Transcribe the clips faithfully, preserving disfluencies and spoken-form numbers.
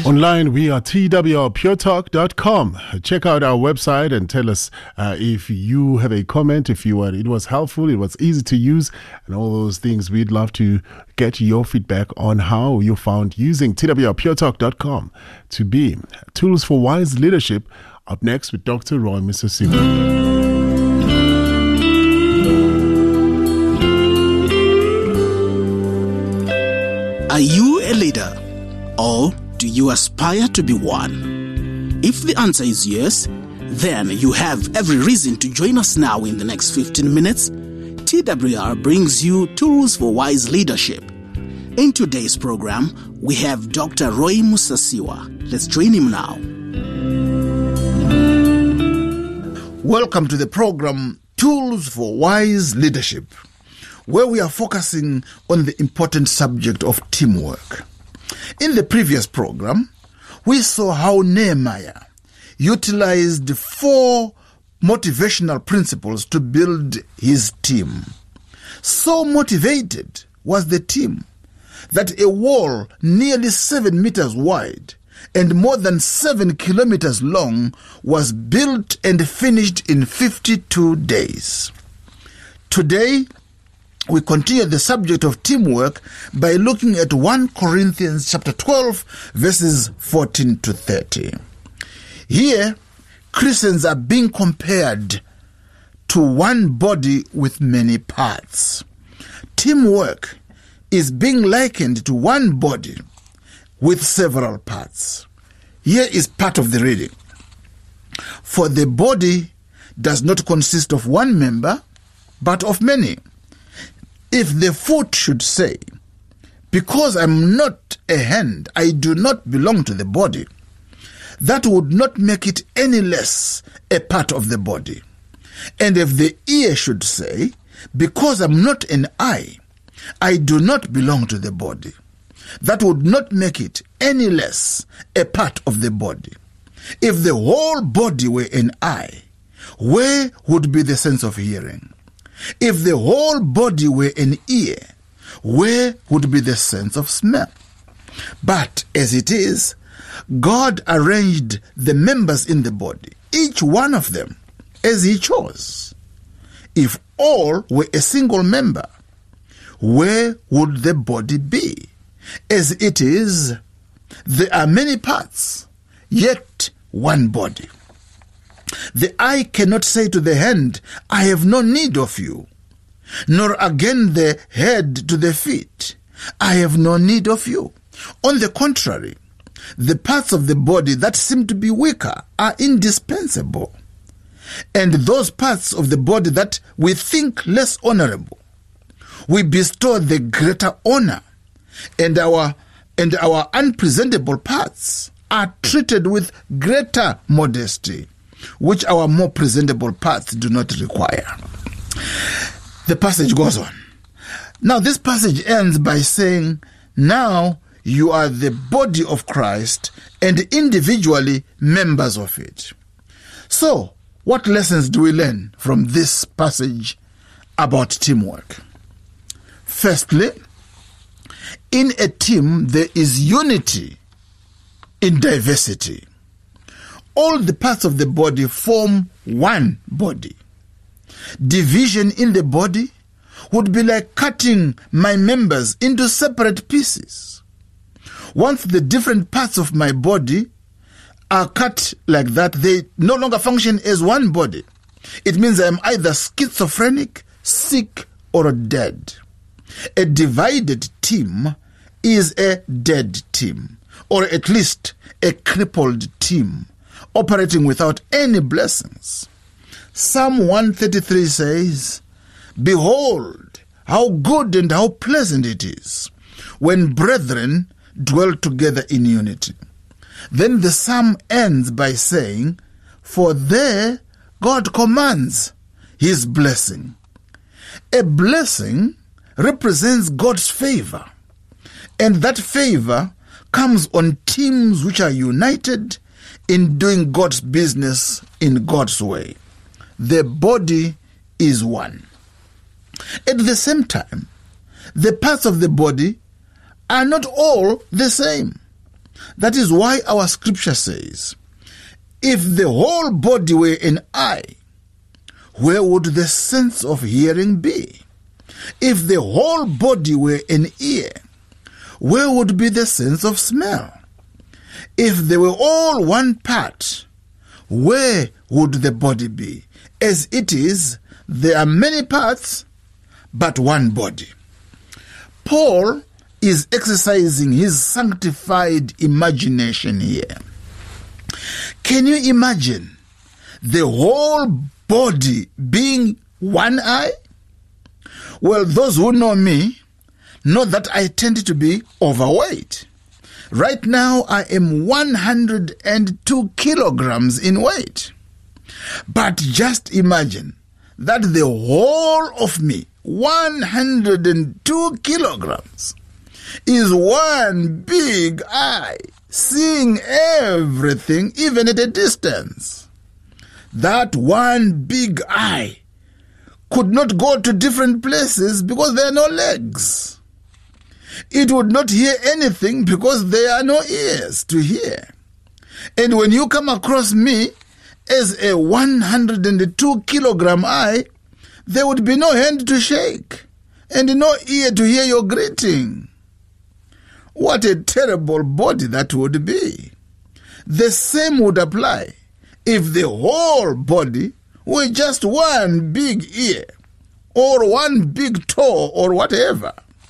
Online, we are T W R pure talk dot com. Check out our website and tell us uh, if you have a comment, if you were, it was helpful, it was easy to use, and all those things. We'd love to get your feedback on how you found using T W R pure talk dot com to be. Tools for Wise Leadership. Up next with Doctor Roy Musasiwa. Are you a leader, or do you aspire to be one? If the answer is yes, then you have every reason to join us now in the next fifteen minutes. T W R brings you Tools for Wise Leadership. In today's program, we have Doctor Roy Musasiwa. Let's join him now. Welcome to the program Tools for Wise Leadership, where we are focusing on the important subject of teamwork. In the previous program, we saw how Nehemiah utilized four motivational principles to build his team. So motivated was the team that a wall nearly seven meters wide and more than seven kilometers long was built and finished in fifty-two days. Today, we continue the subject of teamwork by looking at First Corinthians chapter twelve, verses fourteen to thirty. Here, Christians are being compared to one body with many parts. Teamwork is being likened to one body with several parts. Here is part of the reading. For the body does not consist of one member, but of many. If the foot should say, because I'm not a hand, I do not belong to the body, that would not make it any less a part of the body. And if the ear should say, because I'm not an eye, I do not belong to the body, that would not make it any less a part of the body. If the whole body were an eye, where would be the sense of hearing? If the whole body were an ear, where would be the sense of smell? But as it is, God arranged the members in the body, each one of them, as he chose. If all were a single member, where would the body be? As it is, there are many parts, yet one body. The eye cannot say to the hand, I have no need of you, nor again the head to the feet, I have no need of you. On the contrary, the parts of the body that seem to be weaker are indispensable, and those parts of the body that we think less honorable, we bestow the greater honor, and our and our unpresentable parts are treated with greater modesty, which our more presentable parts do not require. The passage goes on. Now this passage ends by saying, now you are the body of Christ and individually members of it. So, what lessons do we learn from this passage about teamwork? Firstly, in a team there is unity in diversity. All the parts of the body form one body. Division in the body would be like cutting my members into separate pieces. Once the different parts of my body are cut like that, they no longer function as one body. It means I am either schizophrenic, sick, or dead. A divided team is a dead team, or at least a crippled team, operating without any blessings. Psalm one thirty-three says, behold, how good and how pleasant it is when brethren dwell together in unity. Then the psalm ends by saying, for there God commands his blessing. A blessing represents God's favor, and that favor comes on teams which are united in doing God's business in God's way. The body is one. At the same time, the parts of the body are not all the same. That is why our scripture says, if the whole body were an eye, where would the sense of hearing be? If the whole body were an ear, where would be the sense of smell? If they were all one part, where would the body be? As it is, there are many parts, but one body. Paul is exercising his sanctified imagination here. Can you imagine the whole body being one eye? Well, those who know me know that I tend to be overweight. Right now, I am one hundred two kilograms in weight. But just imagine that the whole of me, one hundred two kilograms, is one big eye, seeing everything even at a distance. That one big eye could not go to different places because there are no legs. It would not hear anything because there are no ears to hear. And when you come across me as a one hundred two kilogram eye, there would be no hand to shake and no ear to hear your greeting. What a terrible body that would be. The same would apply if the whole body were just one big ear or one big toe or whatever.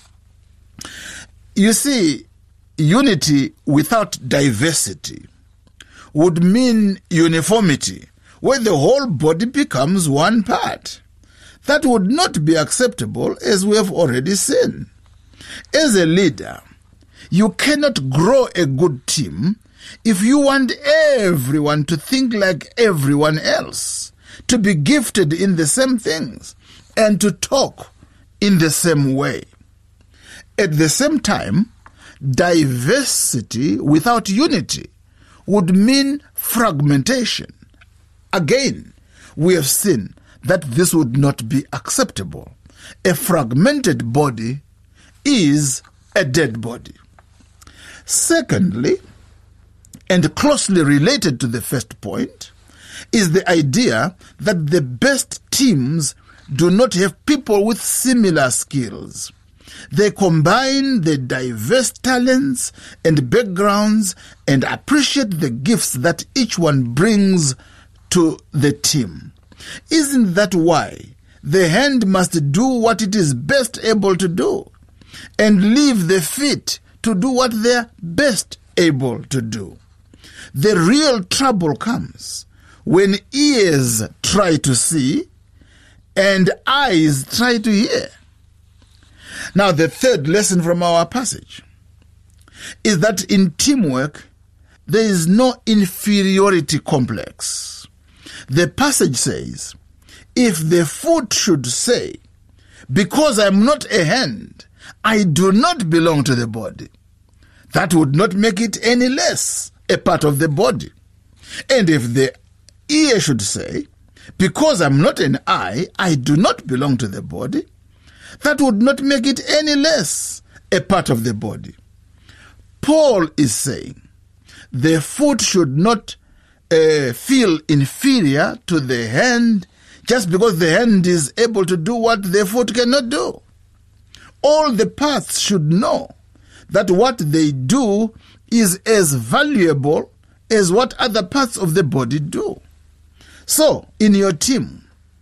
You see, unity without diversity would mean uniformity, where the whole body becomes one part. That would not be acceptable, as we have already seen. As a leader, you cannot grow a good team if you want everyone to think like everyone else, to be gifted in the same things, and to talk in the same way. At the same time, diversity without unity would mean fragmentation. Again, we have seen that this would not be acceptable. A fragmented body is a dead body. Secondly, and closely related to the first point, is the idea that the best teams do not have people with similar skills. They combine the diverse talents and backgrounds and appreciate the gifts that each one brings to the team. Isn't that why the hand must do what it is best able to do and leave the feet to do what they are best able to do? The real trouble comes when ears try to see and eyes try to hear. Now, the third lesson from our passage is that in teamwork, there is no inferiority complex. The passage says, if the foot should say, because I am not a hand, I do not belong to the body, that would not make it any less a part of the body. And if the ear should say, because I'm not an eye, I do not belong to the body, that would not make it any less a part of the body. Paul is saying the foot should not uh, feel inferior to the hand just because the hand is able to do what the foot cannot do. All the parts should know that what they do is as valuable as what other parts of the body do. So, in your team,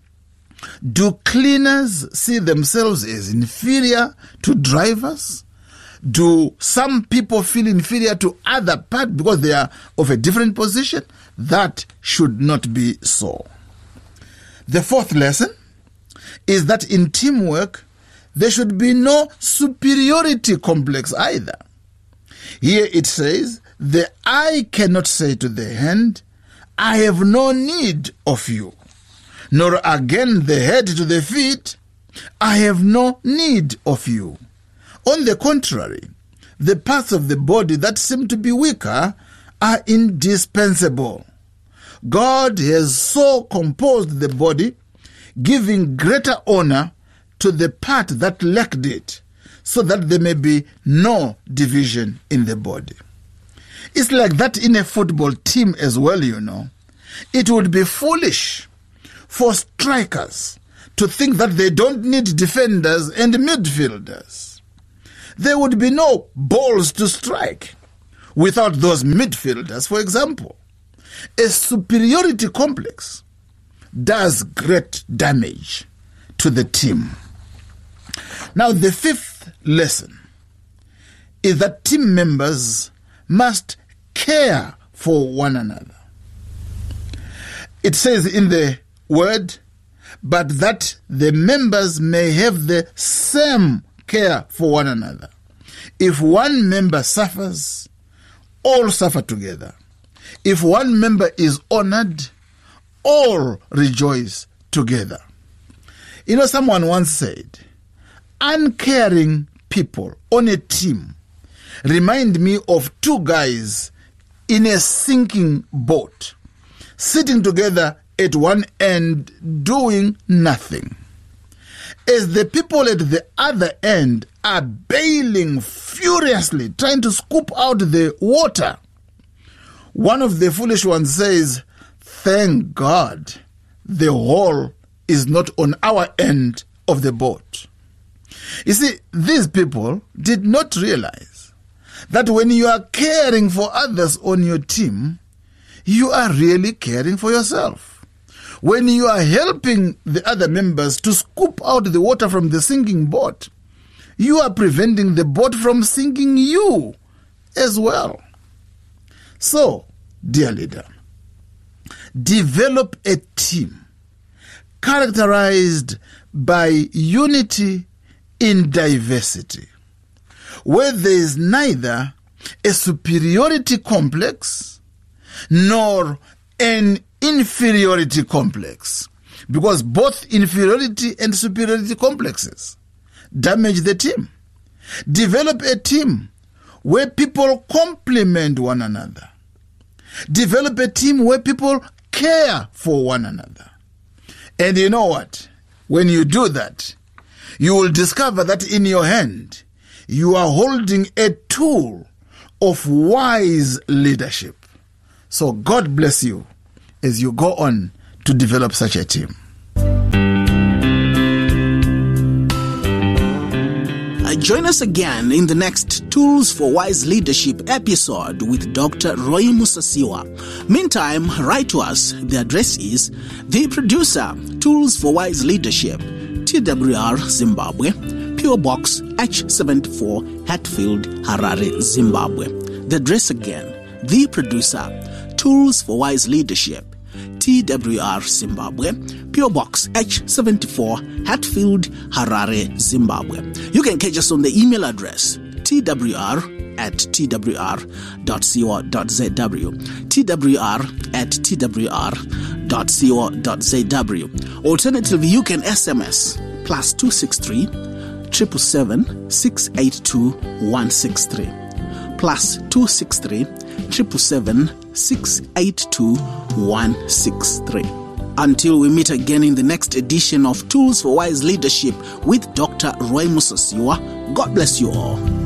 do cleaners see themselves as inferior to drivers? Do some people feel inferior to other parts because they are of a different position? That should not be so. The fourth lesson is that in teamwork, there should be no superiority complex either. Here it says, the eye cannot say to the hand, I have no need of you. Nor again the head to the feet, I have no need of you. On the contrary, the parts of the body that seem to be weaker are indispensable. God has so composed the body, giving greater honor to the part that lacked it, so that there may be no division in the body. It's like that in a football team as well, you know. It would be foolish for strikers to think that they don't need defenders and midfielders. There would be no balls to strike without those midfielders, for example. A superiority complex does great damage to the team. Now, the fifth lesson is that team members must care for one another. It says in the word, but that the members may have the same care for one another. If one member suffers, all suffer together. If one member is honored, all rejoice together. You know, someone once said, uncaring people on a team remind me of two guys in a sinking boat, sitting together at one end doing nothing. As the people at the other end are bailing furiously, trying to scoop out the water, one of the foolish ones says, thank God the hole is not on our end of the boat. You see, these people did not realize that when you are caring for others on your team, you are really caring for yourself. When you are helping the other members to scoop out the water from the sinking boat, you are preventing the boat from sinking you as well. So, dear leader, develop a team characterized by unity in diversity, where there is neither a superiority complex nor an inferiority complex, because both inferiority and superiority complexes damage the team. Develop a team where people complement one another. Develop a team where people care for one another. And you know what? When you do that, you will discover that in your hand, you are holding a tool of wise leadership. So God bless you as you go on to develop such a team. Join us again in the next Tools for Wise Leadership episode with Doctor Roy Musasiwa. Meantime, write to us. The address is The Producer, Tools for Wise Leadership, T W R, Zimbabwe, P O Box H seventy-four, Hatfield, Harare, Zimbabwe. The address again, The Producer, Tools for Wise Leadership, T W R, Zimbabwe, P O Box H seventy-four, Hatfield, Harare, Zimbabwe. You can catch us on the email address twr at twr dot co dot zw, twr at twr dot co dot zw. Alternatively, you can S M S plus two six three, seven seven seven, six eight two, one six three, plus two six three, seven seven seven, six eight two, one six three. Until we meet again in the next edition of Tools for Wise Leadership with Doctor Roy Musasiwa, God bless you all.